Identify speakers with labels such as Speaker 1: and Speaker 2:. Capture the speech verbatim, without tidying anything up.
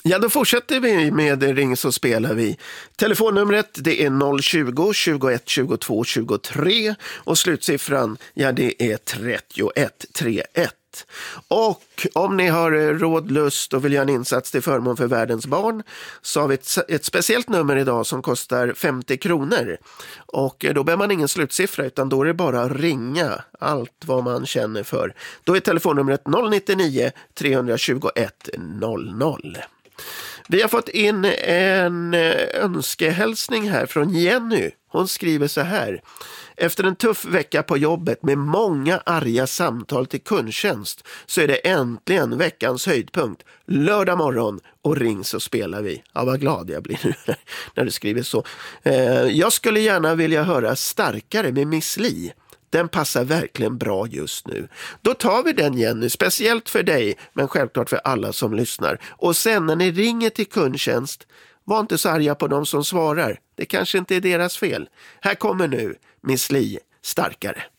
Speaker 1: Ja, då fortsätter vi med Ring så spelar vi. Telefonnumret det är noll tjugo, tjugoett, tjugotvå, tjugotre och slutsiffran ja det är trettioett trettioett. Och om ni har råd, lust och vill göra en insats till förmån för världens barn så har vi ett, ett speciellt nummer idag som kostar femtio kronor. Och då behöver man ingen slutsiffra utan då är det bara att ringa allt vad man känner för. Då är telefonnumret noll nio tre två ett noll noll. Vi har fått in en önskehälsning här från Jenny. Hon skriver så här. Efter en tuff vecka på jobbet med många arga samtal till kundtjänst så är det äntligen veckans höjdpunkt. Lördag morgon och ring så spelar vi. Ja, vad glad jag blir nu när du skriver så. Jag skulle gärna vilja höra Starkare med Miss Li. Den passar verkligen bra just nu. Då tar vi den, Jenny, speciellt för dig men självklart för alla som lyssnar. Och sen när ni ringer till kundtjänst, var inte så arga på de som svarar. Det kanske inte är deras fel. Här kommer nu Miss Li, Starkare.